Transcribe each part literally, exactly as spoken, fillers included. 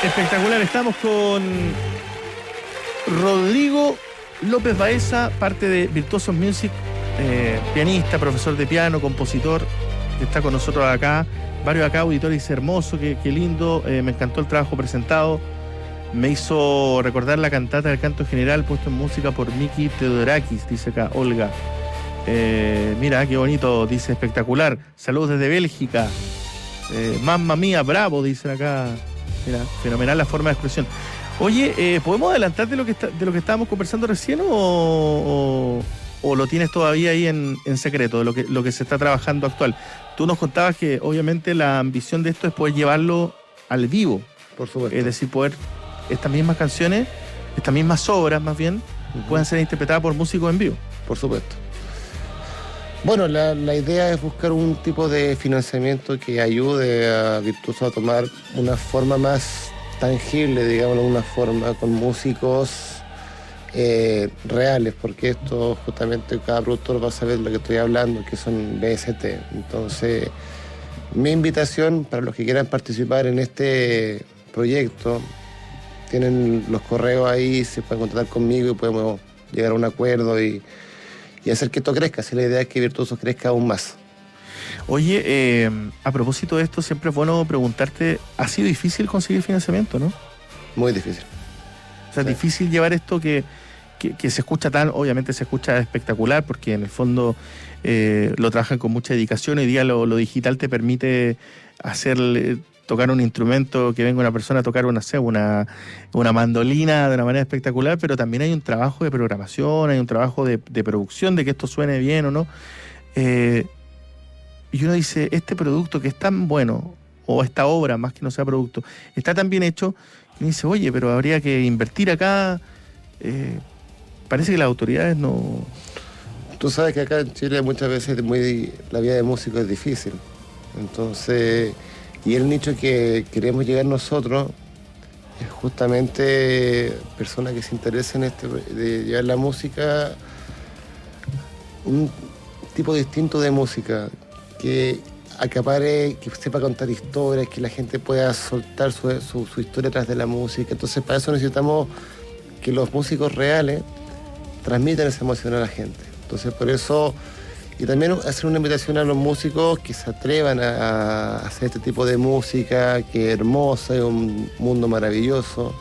Espectacular, estamos con Rodrigo López Baeza, parte de Virtuosos Music, eh, pianista, profesor de piano, compositor, que está con nosotros acá. Varios acá, auditores, hermoso, qué, qué lindo, eh, me encantó el trabajo presentado. Me hizo recordar la cantata del canto general puesto en música por Miki Teodorakis, dice acá Olga. Eh, mira, qué bonito, dice espectacular. Saludos desde Bélgica. Eh, Mamma mía, bravo, dicen acá. Mira, fenomenal la forma de expresión. Oye, eh, ¿podemos adelantar de lo que está, de lo que estábamos conversando recién o, o, o lo tienes todavía ahí en, en secreto, de lo que, lo que se está trabajando actual? Tú nos contabas que obviamente la ambición de esto es poder llevarlo al vivo. Por supuesto. Es decir, poder estas mismas canciones, estas mismas obras más bien, uh-huh. puedan ser interpretadas por músicos en vivo. Por supuesto. Bueno, la, la idea es buscar un tipo de financiamiento que ayude a Virtuoso a tomar una forma más tangible, digamos, una forma con músicos eh, reales, porque esto justamente cada productor va a saber de lo que estoy hablando, que son B S T. Entonces, mi invitación para los que quieran participar en este proyecto, tienen los correos ahí, se pueden contactar conmigo y podemos llegar a un acuerdo y y hacer que esto crezca. Si la idea es que Virtuoso crezca aún más. Oye, eh, a propósito de esto, siempre es bueno preguntarte, ¿ha sido difícil conseguir financiamiento, no? Muy difícil. O sea, es sí. difícil llevar esto que, que, que se escucha tan, obviamente se escucha espectacular, porque en el fondo eh, lo trabajan con mucha dedicación. Hoy día lo, lo digital te permite hacer... tocar un instrumento, que venga una persona a tocar una, una, una mandolina de una manera espectacular, pero también hay un trabajo de programación, hay un trabajo de, de producción, de que esto suene bien o no. Eh, y uno dice, este producto que es tan bueno, o esta obra, más que no sea producto, está tan bien hecho, y uno dice, oye, pero habría que invertir acá. Eh, parece que las autoridades no... Tú sabes que acá en Chile muchas veces muy, la vida de músico es difícil. Entonces... Y el nicho que queremos llegar nosotros es justamente personas que se interesen en este, de llevar la música, un tipo distinto de música, que acapare, que sepa contar historias, que la gente pueda soltar su, su, su historia atrás de la música. Entonces para eso necesitamos que los músicos reales transmitan esa emoción a la gente. Entonces por eso... Y también hacer una invitación a los músicos que se atrevan a, a hacer este tipo de música, que es hermosa, es un mundo maravilloso,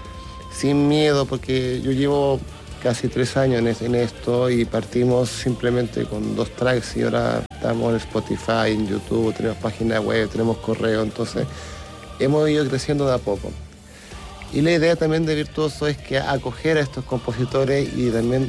sin miedo, porque yo llevo casi tres años en, en esto y partimos simplemente con dos tracks y ahora estamos en Spotify, en YouTube, tenemos página web, tenemos correo, entonces hemos ido creciendo de a poco. Y la idea también de Virtuoso es que acoger a estos compositores y también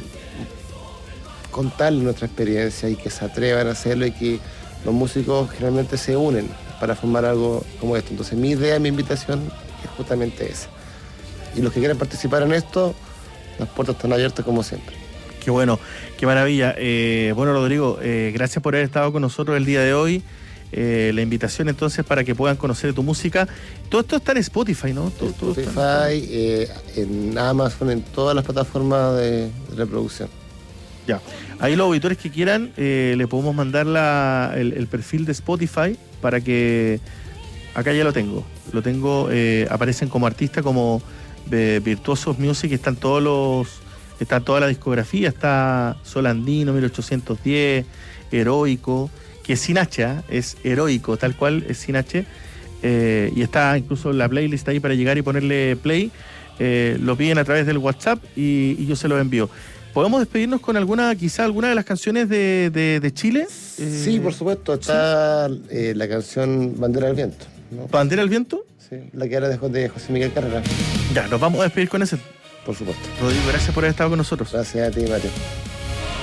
contarles nuestra experiencia y que se atrevan a hacerlo y que los músicos generalmente se unen para formar algo como esto. Entonces mi idea, mi invitación es justamente esa. Y los que quieran participar en esto, las puertas están abiertas como siempre. Qué bueno, qué maravilla. Eh, bueno, Rodrigo, eh, gracias por haber estado con nosotros el día de hoy. Eh, la invitación entonces para que puedan conocer tu música. Todo esto está en Spotify, ¿no? Todo, Spotify, todo en... Eh, en Amazon, en todas las plataformas de, de reproducción. Ya, ahí los auditores que quieran, eh, le podemos mandar la, el, el perfil de Spotify para que, acá ya lo tengo, lo tengo, eh, aparecen como artista, como eh, Virtuosos Music, están todos los, está toda la discografía, está Sol Andino, mil ochocientos diez, Heroico, que es sin H, ¿eh? Es Heroico, tal cual, es sin H, eh, y está incluso la playlist ahí para llegar y ponerle play, eh, lo piden a través del WhatsApp y, y yo se los envío. ¿Podemos despedirnos con alguna, quizá alguna de las canciones de, de, de Chile? Eh, sí, por supuesto. Está ¿sí? eh, la canción Bandera del Viento, ¿no? ¿Bandera del Viento? Sí, la que era de, de José Miguel Carrera. Ya, nos vamos a despedir con ese. Por supuesto. Rodrigo, gracias por haber estado con nosotros. Gracias a ti, Mario.